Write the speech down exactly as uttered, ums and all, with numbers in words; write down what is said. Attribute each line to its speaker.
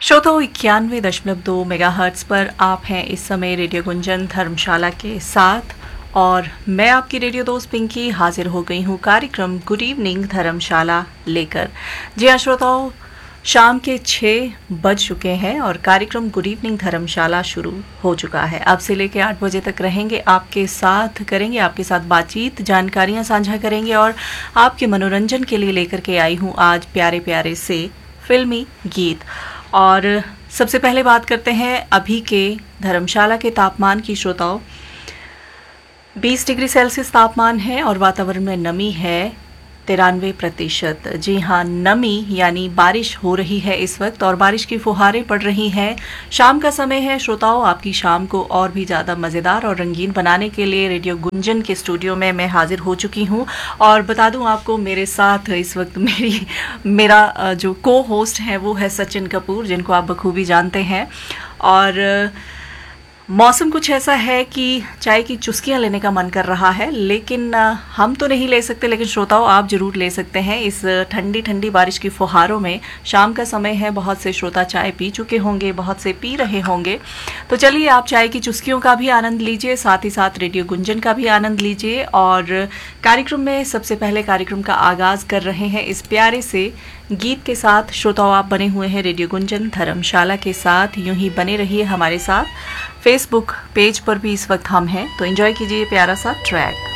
Speaker 1: श्रोताओं इक्यानवे दशमलव दो मेगा हर्ट्स पर आप हैं इस समय रेडियो गुंजन धर्मशाला के साथ और मैं आपकी रेडियो दोस्त पिंकी हाजिर हो गई हूँ कार्यक्रम गुड इवनिंग धर्मशाला लेकर। जी हाँ श्रोताओं, शाम के छः बज चुके हैं और कार्यक्रम गुड इवनिंग धर्मशाला शुरू हो चुका है। अब से लेकर आठ बजे तक रहेंगे आपके साथ, करेंगे आपके साथ बातचीत, जानकारियाँ साझा करेंगे और आपके मनोरंजन के लिए लेकर के आई हूँ आज प्यारे प्यारे से फिल्मी गीत। और सबसे पहले बात करते हैं अभी के धर्मशाला के तापमान की। श्रोताओं बीस डिग्री सेल्सियस तापमान है और वातावरण में नमी है तिरानवे प्रतिशत। जी हाँ, नमी यानी बारिश हो रही है इस वक्त और बारिश की फुहारें पड़ रही हैं। शाम का समय है श्रोताओं, आपकी शाम को और भी ज़्यादा मज़ेदार और रंगीन बनाने के लिए रेडियो गुंजन के स्टूडियो में मैं हाजिर हो चुकी हूँ। और बता दूँ आपको, मेरे साथ इस वक्त मेरी मेरा जो को होस्ट है वो है सचिन कपूर, जिनको आप बखूबी जानते हैं। और मौसम कुछ ऐसा है कि चाय की चुस्कियां लेने का मन कर रहा है, लेकिन हम तो नहीं ले सकते, लेकिन श्रोताओं आप ज़रूर ले सकते हैं इस ठंडी ठंडी बारिश की फुहारों में। शाम का समय है, बहुत से श्रोता चाय पी चुके होंगे, बहुत से पी रहे होंगे। तो चलिए आप चाय की चुस्कियों का भी आनंद लीजिए, साथ ही साथ रेडियो गुंजन का भी आनंद लीजिए। और कार्यक्रम में सबसे पहले कार्यक्रम का आगाज़ कर रहे हैं इस प्यारे से गीत के साथ। श्रोताओं आप बने हुए हैं रेडियो गुंजन धर्मशाला के साथ, यूं ही बने रहिए हमारे साथ। फेसबुक पेज पर भी इस वक्त हम हैं, तो एंजॉय कीजिए प्यारा सा ट्रैक।